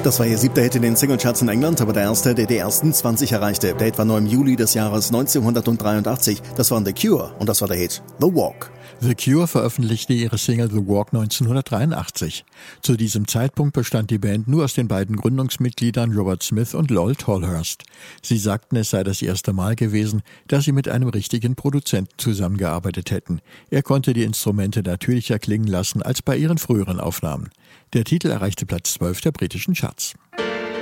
Das war ihr 7. Hit in den Singlecharts in England, aber der erste, der die ersten 20 erreichte. Der Hit war nur im Juli des Jahres 1983. Das waren The Cure und das war der Hit The Walk. The Cure veröffentlichte ihre Single The Walk 1983. Zu diesem Zeitpunkt bestand die Band nur aus den beiden Gründungsmitgliedern Robert Smith und Lol Tolhurst. Sie sagten, es sei das erste Mal gewesen, dass sie mit einem richtigen Produzenten zusammengearbeitet hätten. Er konnte die Instrumente natürlicher klingen lassen als bei ihren früheren Aufnahmen. Der Titel erreichte Platz 12 der britischen Charts.